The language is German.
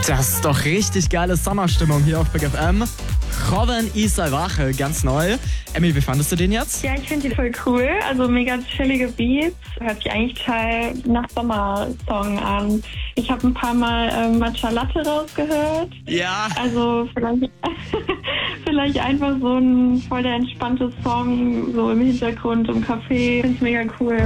Das ist doch richtig geile Sommerstimmung hier auf Big FM. Robin Isa Wache, ganz neu. Emmy, wie fandest du den jetzt? Ja, ich finde die voll cool. Also mega chillige Beats. Hört sich eigentlich total nach Sommersong an. Ich habe ein paar Mal Matcha Latte rausgehört. Ja. Also vielleicht einfach so ein voll der entspannte Song, so im Hintergrund im Café. Finde ich mega cool.